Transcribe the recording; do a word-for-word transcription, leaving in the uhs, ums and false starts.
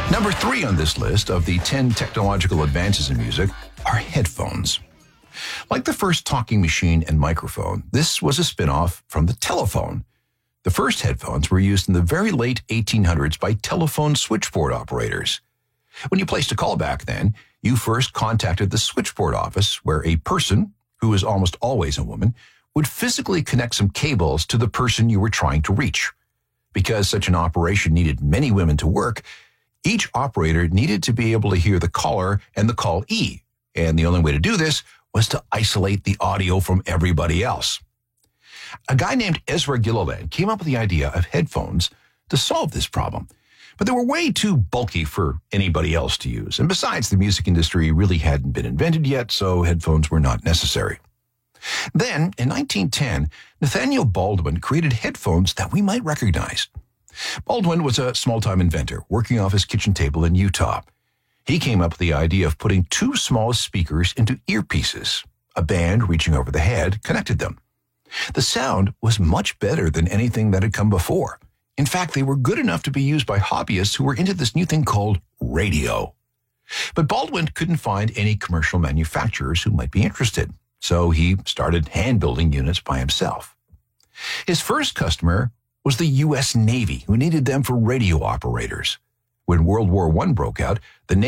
Number three on this list of the ten technological advances in music are headphones. Like the first talking machine and microphone, this was a spin-off from the telephone. The first headphones were used in the very late eighteen hundreds by telephone switchboard operators. When you placed a call back then, you first contacted the switchboard office where a person, who was almost always a woman, would physically connect some cables to the person you were trying to reach. Because such an operation needed many women to work, each operator needed to be able to hear the caller and the callee, and the only way to do this was to isolate the audio from everybody else. A guy named Ezra Gilliland came up with the idea of headphones to solve this problem, but they were way too bulky for anybody else to use, and besides, the music industry really hadn't been invented yet, so headphones were not necessary. Then, in nineteen ten, Nathaniel Baldwin created headphones that we might recognize. Baldwin was a small-time inventor working off his kitchen table in Utah. He came up with the idea of putting two small speakers into earpieces. A band reaching over the head connected them. The sound was much better than anything that had come before. In fact, they were good enough to be used by hobbyists who were into this new thing called radio. But Baldwin couldn't find any commercial manufacturers who might be interested, so he started hand-building units by himself. His first customer was the U S Navy, who needed them for radio operators. When World War One broke out, the Navy